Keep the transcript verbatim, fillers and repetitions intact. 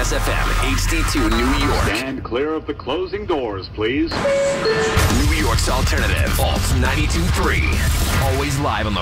Kiss F M, H D two, New York. Stand clear of the closing doors, please. New York's alternative, Alt ninety-two point three. Always live on the